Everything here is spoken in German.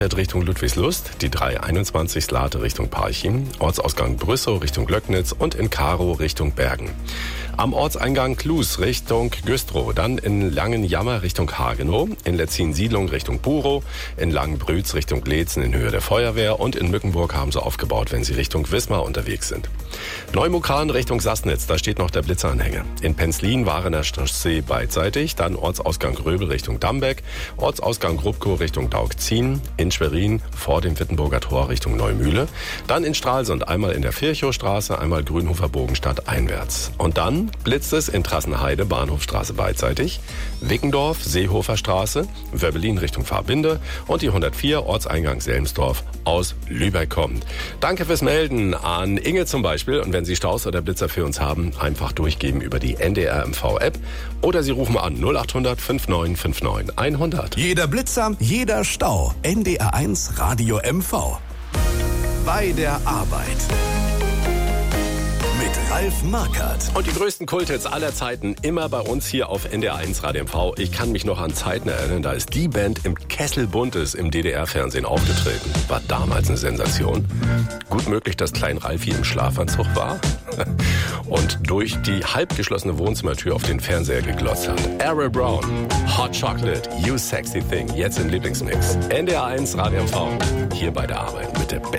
Richtung Ludwigslust, die 321 Slate Richtung Parchim, Ortsausgang Brüssow Richtung Löcknitz und in Karow Richtung Bergen. Am Ortseingang Klus Richtung Güstrow, dann in Langenjammer Richtung Hagenow, in Letzin-Siedlung Richtung Burow, in Langenbrütz Richtung Gletzen in Höhe der Feuerwehr und in Mückenburg haben sie aufgebaut, wenn sie Richtung Wismar unterwegs sind. Neumukran Richtung Sassnitz, da steht noch der Blitzeranhänger. In Penzlin Warener Chaussee beidseitig, dann Ortsausgang Gröbel Richtung Dambeck, Ortsausgang Grubkow Richtung Daugzien, in Schwerin vor dem Wittenburger Tor Richtung Neumühle, dann in Stralsund einmal in der Virchowstraße, einmal Grünhofer Bogenstadt einwärts. Und dann blitzt es in Trassenheide Bahnhofstraße beidseitig, Wickendorf Seehofer Straße, Wöbbelin Richtung Fahrbinde und die 104 Ortseingang Selmsdorf aus Lübeck kommt. Danke fürs Melden an Inge zum Beispiel, und wenn Sie Staus oder Blitzer für uns haben, einfach durchgeben über die NDR MV-App oder Sie rufen an 0800 5959 100. Jeder Blitzer, jeder Stau. NDR1 Radio MV. Bei der Arbeit. Mit Ralf Markert. Und die größten Kulthits aller Zeiten immer bei uns hier auf NDR1 Radio MV. Ich kann mich noch an Zeiten erinnern, da ist die Band im Kessel Buntes im DDR-Fernsehen aufgetreten. War damals eine Sensation. Gut möglich, dass Klein Ralfi im Schlafanzug war und durch die halb geschlossene Wohnzimmertür auf den Fernseher geglotzt hat. Errol Brown, Hot Chocolate, You Sexy Thing, jetzt im Lieblingsmix. NDR1 Radio MV, hier bei der Arbeit mit der besten